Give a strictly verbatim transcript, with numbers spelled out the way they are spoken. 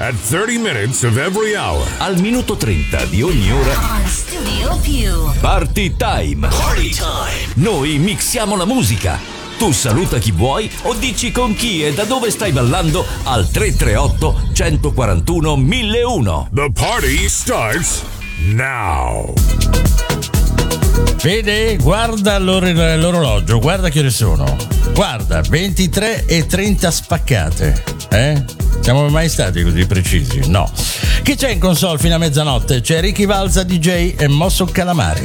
at thirty minutes of every hour. Al minuto trenta di ogni ora. On Studio Più. Party time. Party time. Noi mixiamo la musica. Tu saluta chi vuoi o dici con chi e da dove stai ballando al tre tre otto, uno quattro uno, mille uno. The party starts now. Fede, guarda l'or- l'orologio, guarda che ore sono. Guarda, ventitré e trenta spaccate. Eh? Siamo mai stati così precisi? No. Chi c'è in console fino a mezzanotte? C'è Ricky Valza D J e Mosso Calamari.